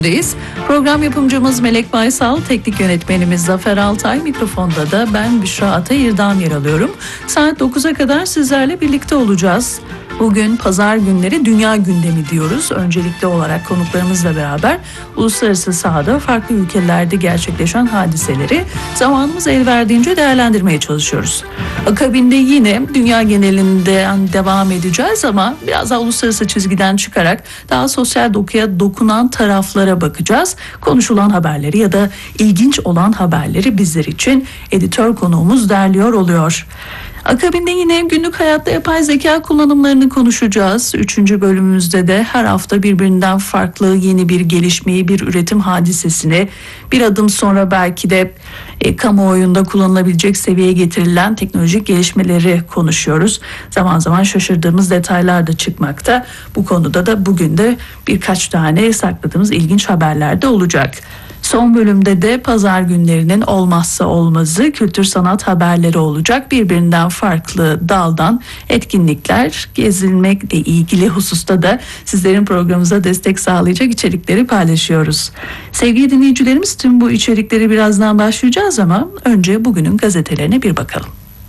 Deyiz. Program yapımcımız Melek Baysal, teknik yönetmenimiz Zafer Altay, mikrofonda da ben Büşra Atayırdam yer alıyorum. Saat 9'a kadar sizlerle birlikte olacağız. Bugün pazar günleri dünya gündemi diyoruz. Öncelikli olarak konuklarımızla beraber uluslararası sahada farklı ülkelerde gerçekleşen hadiseleri zamanımız el verdiğince değerlendirmeye çalışıyoruz. Akabinde yine dünya genelinde devam edeceğiz ama biraz daha uluslararası çizgiden çıkarak daha sosyal dokuya dokunan taraflara bakacağız. Konuşulan haberleri ya da ilginç olan haberleri bizler için editör konuğumuz derliyor oluyor. Akabinde yine günlük hayatta yapay zeka kullanımlarını konuşacağız. 3. bölümümüzde de her hafta birbirinden farklı yeni bir gelişmeyi, bir üretim hadisesini, bir adım sonra belki de kamuoyunda kullanılabilecek seviyeye getirilen teknolojik gelişmeleri konuşuyoruz. Zaman zaman şaşırdığımız detaylar da çıkmakta. Bu konuda da bugün de birkaç tane sakladığımız ilginç haberler de olacak. Son bölümde de pazar günlerinin olmazsa olmazı kültür sanat haberleri olacak. Birbirinden farklı daldan etkinlikler, gezilmekle ilgili hususta da sizlerin programımıza destek sağlayacak içerikleri paylaşıyoruz. Sevgili dinleyicilerimiz, tüm bu içerikleri birazdan başlayacağız ama önce bugünün gazetelerine bir bakalım.